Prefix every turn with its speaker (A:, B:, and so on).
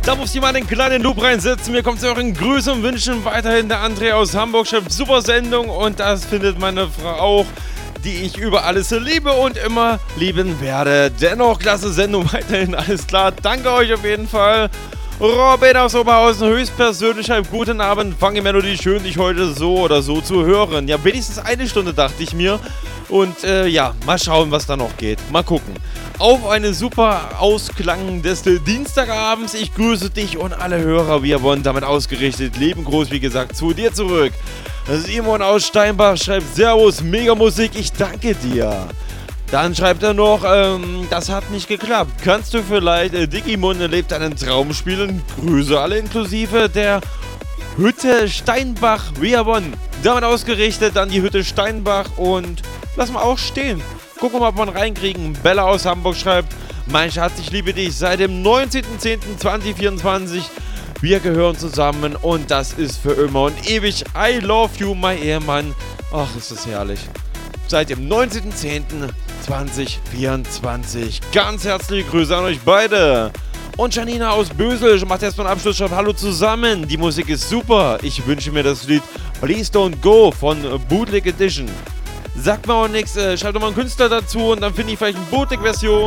A: Da muss ich mal einen kleinen Loop reinsetzen. Mir kommt zu euren Grüßen und Wünschen. Weiterhin der André aus Hamburg schreibt super Sendung und das findet meine Frau auch, die ich über alles liebe und immer lieben werde. Dennoch klasse Sendung weiterhin, alles klar. Danke euch auf jeden Fall. Robin aus Oberhausen höchstpersönlich schreibt guten Abend. Fange Melodie schön, dich heute so oder so zu hören. Ja, wenigstens eine Stunde dachte ich mir. Und ja, mal schauen, was da noch geht. Mal gucken. Auf einen super Ausklang des Dienstagabends. Ich grüße dich und alle Hörer. Wir wurden damit ausgerichtet. Leben groß, wie gesagt, zu dir zurück. Simon aus Steinbach schreibt Servus, mega Musik, ich danke dir. Dann schreibt er noch, das hat nicht geklappt. Kannst du vielleicht Digimon lebt einen Traum spielen? Grüße alle inklusive der Hütte Steinbach. Wir wurden damit ausgerichtet an die Hütte Steinbach und lassen wir auch stehen. Gucken wir mal, ob wir ihn reinkriegen. Bella aus Hamburg schreibt, mein Schatz, ich liebe dich seit dem 19.10.2024. Wir gehören zusammen und das ist für immer und ewig. I love you, my Ehemann. Ach, ist das herrlich. Seit dem 19.10.2024. Ganz herzliche Grüße an euch beide. Und Janina aus Bösel macht erstmal einen Abschluss, schreibt Hallo zusammen. Die Musik ist super. Ich wünsche mir das Lied Please Don't Go von Bootleg Edition. Sagt mir auch nichts, schreibt doch mal einen Künstler dazu und dann finde ich vielleicht eine Bootleg-Version.